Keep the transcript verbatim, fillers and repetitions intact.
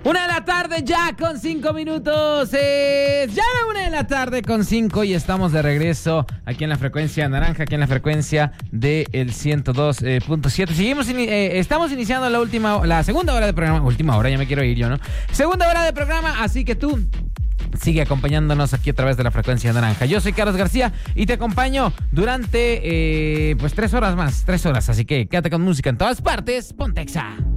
Una de la tarde ya con cinco minutos. Es ya la una de la tarde con cinco y estamos de regreso aquí en la frecuencia naranja, aquí en la frecuencia del ciento dos punto siete. Seguimos, in, eh, estamos iniciando la última, la segunda hora de programa. Última hora, ya me quiero ir yo, ¿no? Segunda hora de programa, así que tú sigue acompañándonos aquí a través de la frecuencia naranja. Yo soy Carlos García y te acompaño durante, eh, pues, tres horas más, tres horas. Así que quédate con música en todas partes. Pontexa.